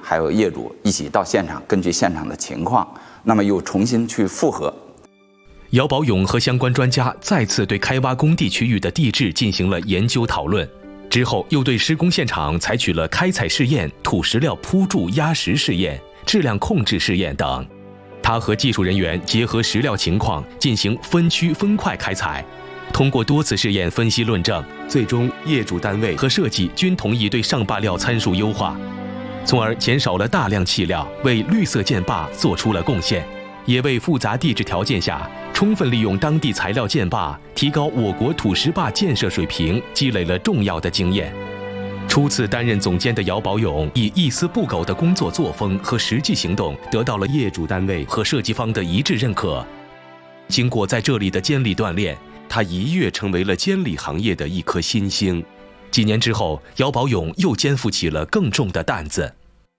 还有业主一起到现场，根据现场的情况，那么又重新去复核。 姚宝勇和相关专家再次对开挖工地区域的地质进行了研究讨论，之后又对施工现场采取了开采试验、土石料铺筑压实试验、质量控制试验等。他和技术人员结合石料情况进行分区分块开采，通过多次试验分析论证，最终业主单位和设计均同意对上坝料参数优化，从而减少了大量弃料，为绿色建坝做出了贡献，也为复杂地质条件下充分利用当地材料建坝，提高我国土石坝建设水平积累了重要的经验。初次担任总监的姚宝勇以一丝不苟的工作作风和实际行动，得到了业主单位和设计方的一致认可。经过在这里的监理锻炼，他一跃成为了监理行业的一颗新星。几年之后，姚宝勇又肩负起了更重的担子。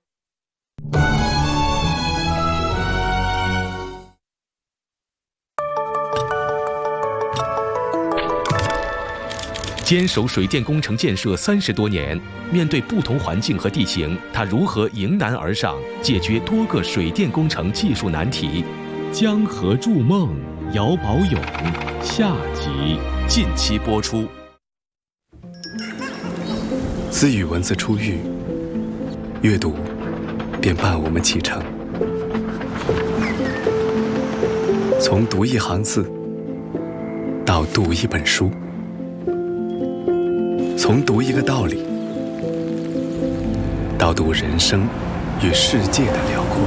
坚守水电工程建设30多年，面对不同环境和地形，他如何迎难而上，解决多个水电工程技术难题？江河筑梦，姚宝勇下集近期播出。 自与文字初遇，阅读便伴我们启程。从读一行字到读一本书，从读一个道理到读人生与世界的辽阔。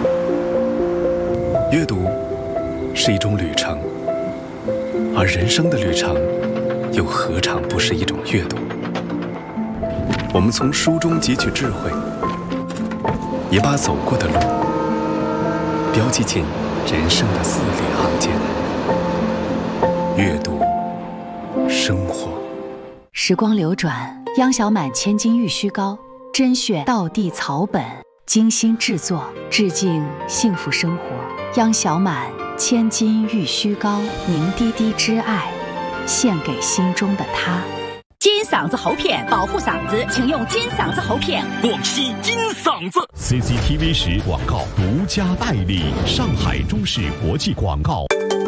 阅读是一种旅程，而人生的旅程又何尝不是一种阅读？我们从书中汲取智慧，也把走过的路标记进人生的字里行间。阅读，生活。 时光流转，央小满千金玉虚膏，甄选道地草本，精心制作，致敬幸福生活。央小满千金玉虚膏，凝滴滴之爱，献给心中的他。 金嗓子喉片保护嗓子，请用金嗓子喉片。 广西金嗓子 CCTV 10广告独家代理，上海中视国际广告。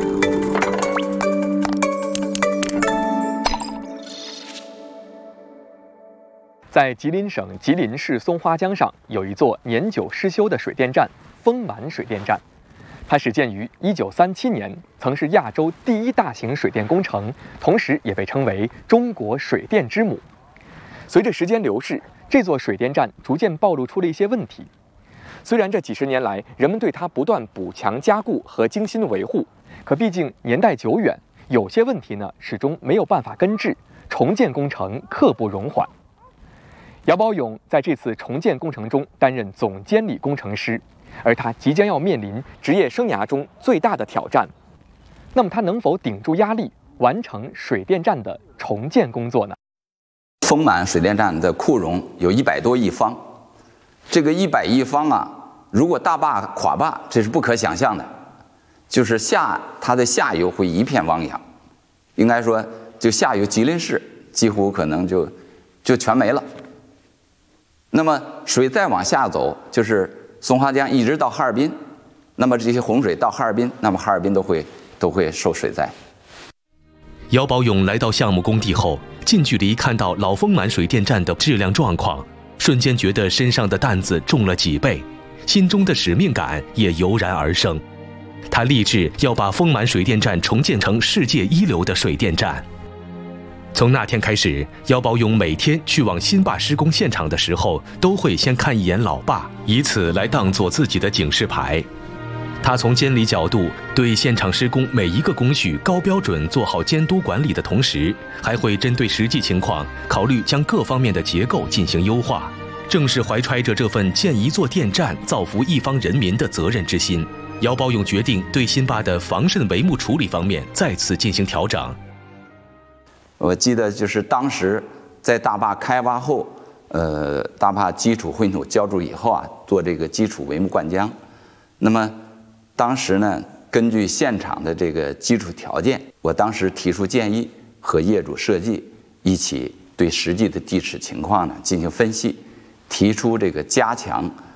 在吉林省吉林市松花江上，有一座年久失修的水电站——丰满水电站。它始建于1937年，曾是亚洲第一大型水电工程，同时也被称为中国水电之母。随着时间流逝，这座水电站逐渐暴露出了一些问题。虽然这几十年来人们对它不断补强加固和精心维护，可毕竟年代久远，有些问题呢始终没有办法根治，重建工程刻不容缓。姚宝勇在这次重建工程中担任总监理工程师，而他即将要面临职业生涯中最大的挑战。那么他能否顶住压力，完成水电站的重建工作呢？ 丰满水电站的库容有100多亿方，这个100亿方啊，如果大坝垮坝，这是不可想象的，就是它的下游会一片汪洋，应该说就下游吉林市几乎可能就全没了。那么水再往下走，就是松花江一直到哈尔滨，那么这些洪水到哈尔滨，那么哈尔滨都会受水灾。 姚宝勇来到项目工地后，近距离看到老丰满水电站的质量状况，瞬间觉得身上的担子重了几倍，心中的使命感也油然而生。他立志要把丰满水电站重建成世界一流的水电站。从那天开始，姚宝勇每天去往新坝施工现场的时候，都会先看一眼老坝，以此来当作自己的警示牌。他从监理角度对现场施工每一个工序高标准做好监督管理的同时，还会针对实际情况考虑将各方面的结构进行优化。正是怀揣着这份建一座电站造福一方人民的责任之心，姚宝勇决定对新坝的防渗帷幕处理方面再次进行调整。 我记得就是当时在大坝开挖后，大坝基础混土浇筑以后啊，做这个基础帷幕灌浆。那么当时呢，根据现场的这个基础条件，我当时提出建议，和业主设计一起对实际的地质情况呢进行分析，提出这个加强